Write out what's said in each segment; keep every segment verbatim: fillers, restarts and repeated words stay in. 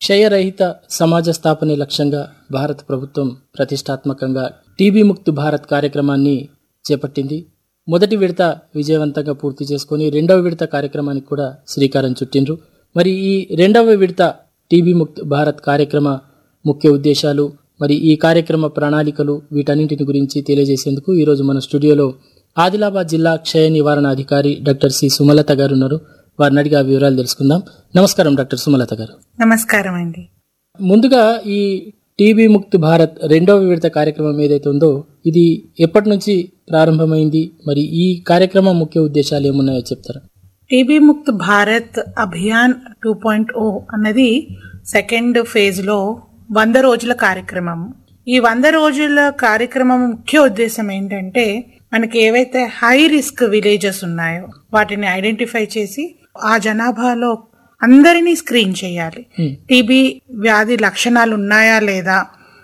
క్షయరహిత సమాజ స్థాపనే లక్ష్యంగా భారత ప్రభుత్వం ప్రతిష్టాత్మకంగా టీబీ ముక్త్ భారత్ కార్యక్రమాన్ని చేపట్టింది. మొదటి విడత విజయవంతంగా పూర్తి చేసుకుని రెండవ విడత కార్యక్రమానికి కూడా శ్రీకారం చుట్టిండ్రు. మరి ఈ రెండవ విడత టీబీ ముక్త్ భారత్ కార్యక్రమ ముఖ్య ఉద్దేశాలు, మరి ఈ కార్యక్రమ ప్రణాళికలు, వీటన్నింటిని గురించి తెలియజేసేందుకు ఈరోజు మన స్టూడియోలో ఆదిలాబాద్ జిల్లా క్షయ నివారణ అధికారి డాక్టర్ సి సుమలత గారు ఉన్నారు. వారిని అడిగి ఆ వివరాలు తెలుసుకుందాం. నమస్కారం డాక్టర్ సుమలత గారు. నమస్కారం అండి. ముందుగా ఈ టీబీ ముక్త్ భారత్ రెండవ విడత కార్యక్రమం ఏదైతే ఉందో ఇది ఎప్పటి నుంచి ప్రారంభమైంది, మరి ఈ కార్యక్రమం ముఖ్య ఉద్దేశాలు ఏమున్నాయో చెప్తారా? TB Mukt Bharat Abhiyan two point ఓ అన్నది సెకండ్ ఫేజ్ లో వంద రోజుల కార్యక్రమం. ఈ వంద రోజుల కార్యక్రమం ముఖ్య ఉద్దేశం ఏంటంటే మనకి ఏవైతే హై రిస్క్ విలేజెస్ ఉన్నాయో వాటిని ఐడెంటిఫై చేసి ఆ జనాభాలో అందరినీ స్క్రీన్ చేయాలి. టీబీ వ్యాధి లక్షణాలు ఉన్నాయా లేదా,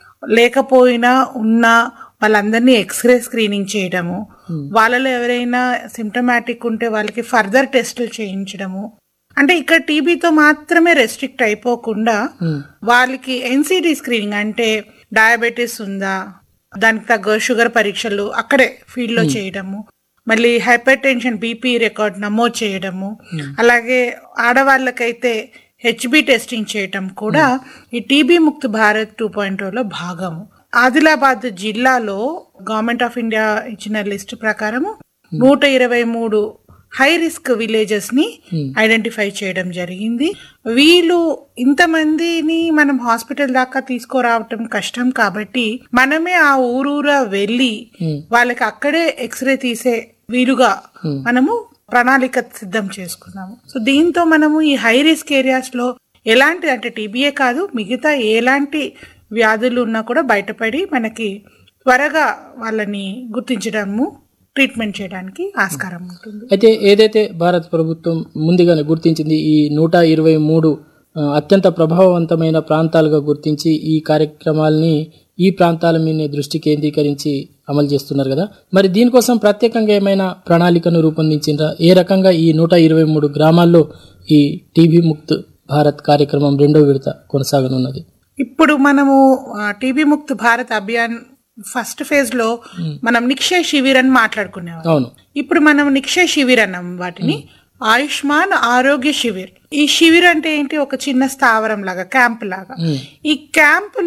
లేకపోయినా ఉన్నా వాళ్ళందరినీ ఎక్స్రే స్క్రీనింగ్ చేయడము, వాళ్ళలో ఎవరైనా సిమ్టమాటిక్ ఉంటే వాళ్ళకి ఫర్దర్ టెస్టులు చేయించడము. అంటే ఇక్కడ టీబీతో మాత్రమే రెస్ట్రిక్ట్ అయిపోకుండా వాళ్ళకి ఎన్సిడి స్క్రీనింగ్ అంటే డయాబెటీస్ ఉందా, దానికి తగ్గ షుగర్ పరీక్షలు అక్కడే ఫీల్డ్ లో చేయడము, మళ్ళీ హైపర్ టెన్షన్ బీపీ రికార్డ్ నమోదు చేయడము, అలాగే ఆడవాళ్ళకైతే హెచ్బి టెస్టింగ్ చేయటం కూడా ఈ TB Mukt Bharat two point లో భాగము. ఆదిలాబాద్ జిల్లాలో గవర్నమెంట్ ఆఫ్ ఇండియా ఇచ్చిన లిస్ట్ ప్రకారము నూట ఇరవై మూడు హై రిస్క్ విలేజెస్ ని ఐడెంటిఫై చేయడం జరిగింది. వీళ్ళు ఇంతమందిని మనం హాస్పిటల్ దాకా తీసుకురావటం కష్టం కాబట్టి మనమే ఆ ఊరూరా వెళ్ళి వాళ్ళకి అక్కడే ఎక్స్రే తీసే వీలుగా మనము ప్రణాళిక సిద్ధం చేసుకున్నాము. సో దీంతో మనము ఈ హై రిస్క్ ఏరియాస్ లో ఎలాంటి అంటే టీబీఏ కాదు మిగతా ఎలాంటి వ్యాధులు ఉన్నా కూడా బయటపడి మనకి త్వరగా వాళ్ళని గుర్తించడము, ట్రీట్మెంట్ చేయడానికి ఆస్కారం ఉంటుంది. అయితే ఏదైతే భారత ప్రభుత్వం ముందుగానే గుర్తించింది ఈ నూట ఇరవై మూడు అత్యంత ప్రభావవంతమైన ప్రాంతాలుగా గుర్తించి ఈ కార్యక్రమాలని ఈ ప్రాంతాల మీద దృష్టి కేంద్రీకరించి అమలు చేస్తున్నారు కదా, మరి దీనికోసం ప్రత్యేకంగా ఏమైనా ప్రణాళికను రూపొందించిందా? ఏ రకంగా ఈ నూట ఇరవై మూడు గ్రామాల్లో ఈ టీబీ ముక్త్ భారత్ కార్యక్రమం రెండో విడత కొనసాగనున్నది? ఇప్పుడు మనము TB Mukt Bharat Abhiyan first phase లో మనం నిక్షయ శిబిర్ అని మాట్లాడుకునేవాళ్ళం. ఇప్పుడు మనం నిక్షయ శిబిర్ అన్నాం వాటిని ఆయుష్మాన్ ఆరోగ్య శిబిర్. ఈ శిబిర్ అంటే ఏంటి, ఒక చిన్న స్థావరం లాగా, క్యాంప్ లాగా. ఈ క్యాంప్